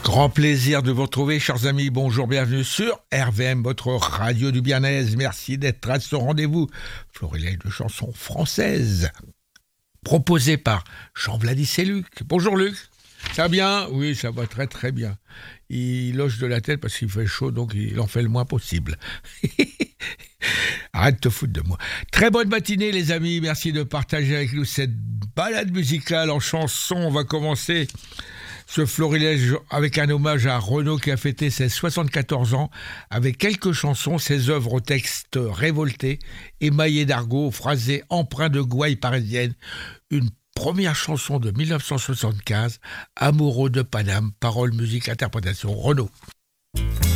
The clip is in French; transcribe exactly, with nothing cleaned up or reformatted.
Grand plaisir de vous retrouver, chers amis. Bonjour, bienvenue sur R V M, votre radio du bien-être. Merci d'être à ce rendez-vous. Florilège de chansons françaises, proposées par Jean-Vladis et Luc. Bonjour Luc. Ça va bien? Oui, ça va très très bien. Il hoche de la tête parce qu'il fait chaud, donc il en fait le moins possible. Arrête de te foutre de moi. Très bonne matinée les amis, merci de partager avec nous cette balade musicale en chanson. On va commencer ce florilège avec un hommage à Renaud qui a fêté ses soixante-quatorze ans avec quelques chansons, ses œuvres au texte révolté, émaillé d'argot, phrasé empreint de gouaille parisienne. Une première chanson de mille neuf cent soixante-quinze, Amoureux de Paname, paroles, musique, interprétation, Renaud.